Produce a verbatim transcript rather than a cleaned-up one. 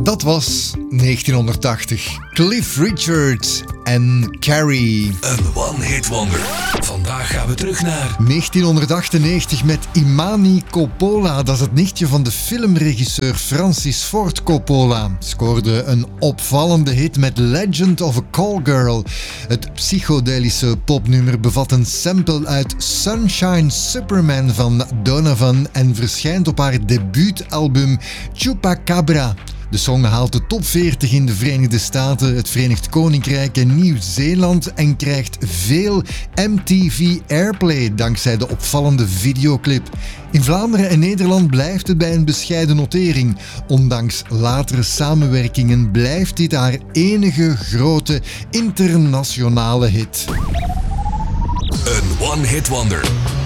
Dat was negentienhonderdtachtig. Cliff Richard en Carrie. Een one-hit wonder. Vandaag gaan we terug naar negentienhonderdachtennegentig met Imani Coppola. Dat is het nichtje van de filmregisseur Francis Ford Coppola. Scoorde een opvallende hit met Legend of a Callgirl. Het psychodelische popnummer bevat een sample uit Sunshine Superman van Donovan en verschijnt op haar debuutalbum Chupacabra. De song haalt de top veertig in de Verenigde Staten, het Verenigd Koninkrijk en Nieuw-Zeeland en krijgt veel M T V Airplay dankzij de opvallende videoclip. In Vlaanderen en Nederland blijft het bij een bescheiden notering. Ondanks latere samenwerkingen blijft dit haar enige grote internationale hit. een one-hit wonder.